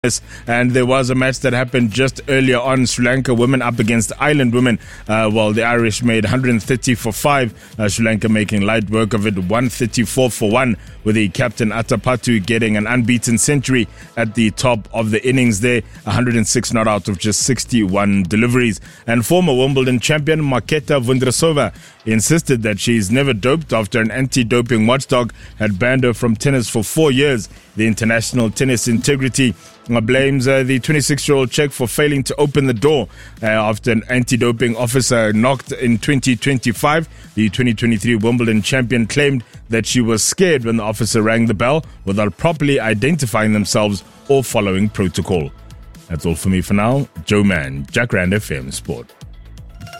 And there was a match that happened just earlier on. Sri Lanka women up against Ireland women. Well, the Irish made 130 for 5. Sri Lanka making light work of it, 134 for 1, with the captain Atapattu getting an unbeaten century at the top of the innings there. 106 not out of just 61 deliveries. And former Wimbledon champion Marketa Vondrousova insisted that she's never doped after an anti-doping watchdog had banned her from tennis for 4 years. The International Tennis Integrity blames the 26-year-old Czech for failing to open the door after an anti-doping officer knocked in 2025. The 2023 Wimbledon champion claimed that she was scared when the officer rang the bell without properly identifying themselves or following protocol. That's all for me for now. Joe Mann, Jacaranda FM Sport.